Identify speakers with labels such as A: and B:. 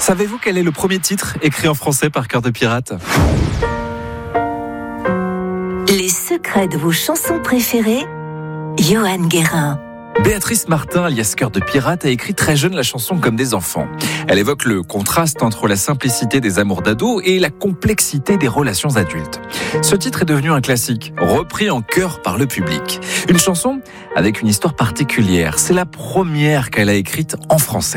A: Savez-vous quel est le premier titre écrit en français par Cœur de Pirate ?
B: Les secrets de vos chansons préférées, Johan Guérin.
A: Béatrice Martin, alias Cœur de Pirate, a écrit très jeune la chanson Comme des enfants. Elle évoque le contraste entre la simplicité des amours d'ado et la complexité des relations adultes. Ce titre est devenu un classique, repris en chœur par le public. Une chanson avec une histoire particulière. C'est la première qu'elle a écrite en français.